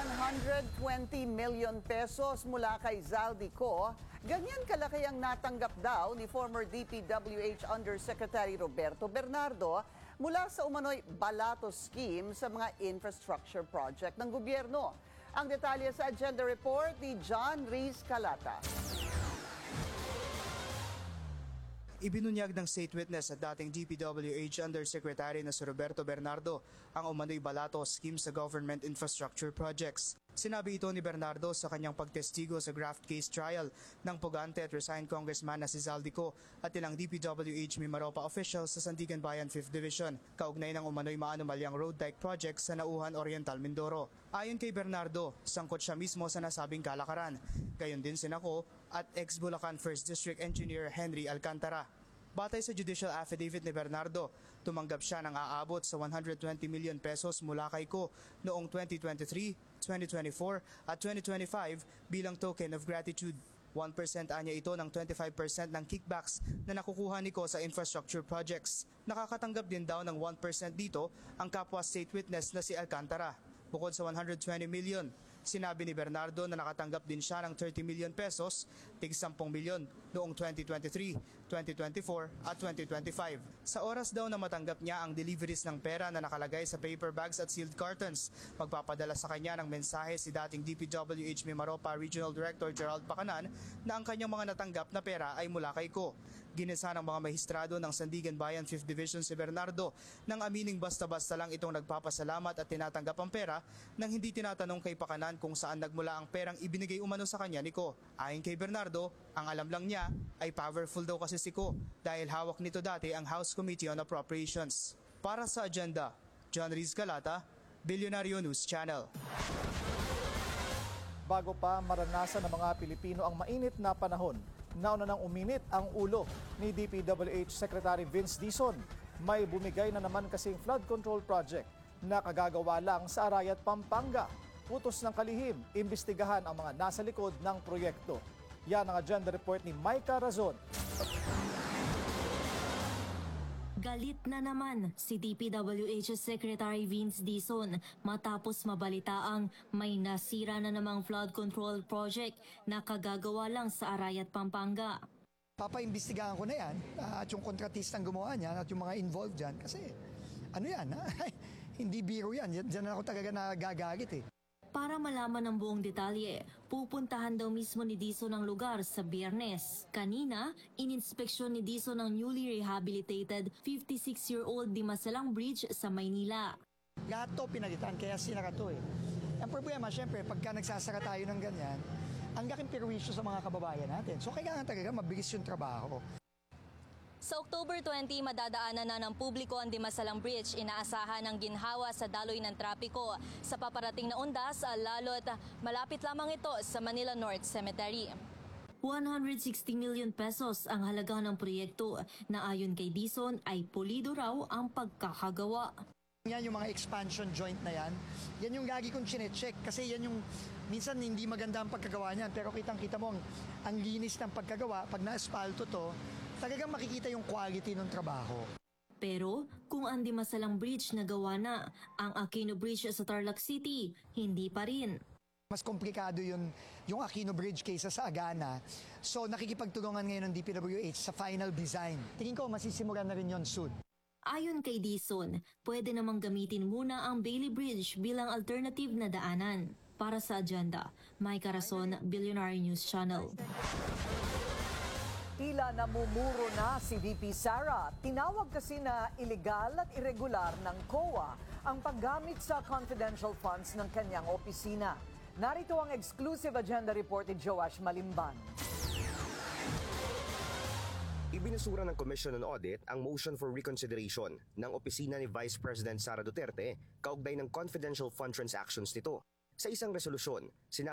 120 million pesos mula kay Zaldico. Ganyan kalaki ang natanggap daw ni former DPWH Undersecretary Roberto Bernardo mula sa umano'y balato scheme sa mga infrastructure project ng gobyerno. Ang detalye sa agenda report ni John Riz Calata. Ibinunyag ng state witness at dating DPWH Undersecretary na si Roberto Bernardo ang umano'y balato scheme sa government infrastructure projects. Sinabi ito ni Bernardo sa kanyang pagtestigo sa graft case trial ng pugante at resigned congressman na si Zaldico at ilang DPWH Mimaropa officials sa Sandigan Bayan 5th Division, kaugnay ng umano'y maanumalyang road dike project sa Nauhan Oriental, Mindoro. Ayon kay Bernardo, sangkot siya mismo sa nasabing kalakaran. Gayon din sinako at ex-Bulacan 1st District Engineer Henry Alcantara. Batay sa judicial affidavit ni Bernardo, tumanggap siya ng aabot sa 120 million pesos mula kay Ko noong 2023, 2024 at 2025 bilang token of gratitude. 1% anya ito ng 25% ng kickbacks na nakukuha ni Ko sa infrastructure projects. Nakakatanggap din daw ng 1% dito ang kapwa state witness na si Alcantara. Bukod sa 120 million, sinabi ni Bernardo na nakatanggap din siya ng 30 million pesos, tig 10 milyon noong 2023, 2024 at 2025. Sa oras daw na matanggap niya ang deliveries ng pera na nakalagay sa paper bags at sealed cartons, magpapadala sa kanya ng mensahe si dating DPWH Mimaropa Regional Director Gerald Pacanan na ang kanyang mga natanggap na pera ay mula kay Ko. Ginisa ng mga mahistrado ng Sandigan Bayan 5th Division si Bernardo nang amining basta-basta lang itong nagpapasalamat at tinatanggap ang pera nang hindi tinatanong kay Pacanan kung saan nagmula ang perang ibinigay umano sa kanya ni Ko. Ayon kay Bernardo, ang alam lang niya ay powerful daw kasi si Ko dahil hawak nito dati ang House Committee on Appropriations. Para sa agenda, John Riz Calata, Billionario News Channel. Bago pa maranasan ng mga Pilipino ang mainit na panahon, nauna nang uminit ang ulo ni DPWH Secretary Vince Dizon. May bumigay na naman kasing flood control project na kagagawa lang sa Arayat, Pampanga. Utos ng kalihim, imbestigahan ang mga nasa likod ng proyekto. Yan ang agenda report ni Micah Razon. Galit na naman si DPWH Secretary Vince Dizon matapos mabalitaang may nasira na namang flood control project na kagagawa lang sa Arayat, Pampanga. Papaimbestigahan ko na yan at yung kontratistang gumawa niyan at yung mga involved dyan kasi ano yan, hindi biro yan. Diyan ako talaga nagagalit eh. Para malaman ang buong detalye, pupuntahan daw mismo ni Dizon ang lugar sa Biyernes. Kanina, ininspeksyon ni Dizon ang newly rehabilitated 56-year-old Dimasalang Bridge sa Maynila. Lahat to pinalitan, kaya sinara to eh. Ang problema, syempre, pagka nagsasara tayo ng ganyan, ang laking perwisyo sa mga kababayan natin. So kailangan talaga mabilis yung trabaho. Sa October 20, madadaanan na ng publiko ang Dimasalang Bridge. Inaasahan ng ginhawa sa daloy ng trapiko sa paparating na undas, lalo't malapit lamang ito sa Manila North Cemetery. 160 million pesos ang halaga ng proyekto na ayon kay Dizon ay pulido raw ang pagkakagawa. Yan yung mga expansion joint na yan. Yan yung lagi kong chinecheck kasi yan yung minsan hindi maganda ang pagkagawa niyan pero kitang-kita mo ang linis ng pagkagawa. Pag na-aspalto to, talagang makikita yung quality ng trabaho. Pero kung ang Dimasalang Bridge nagawa na, ang Aquino Bridge sa Tarlac City, hindi pa rin. Mas komplikado yung Aquino Bridge kaysa sa Agana. So nakikipagtulungan ngayon ng DPWH sa final design. Tingin ko masisimulan na rin yon soon. Ayon kay Dizon, pwede namang gamitin muna ang Bailey Bridge bilang alternative na daanan. Para sa agenda, Micah Razon, Billionaire News Channel. Tila namumuro na si VP Sara. Tinawag kasi na illegal at irregular ng COA ang paggamit sa confidential funds ng kanyang opisina. Narito ang exclusive agenda report ni Joash Malimban. Ibinusura ng Commission on Audit ang motion for reconsideration ng opisina ni Vice President Sara Duterte kaugnay ng confidential fund transactions nito. Sa isang resolusyon,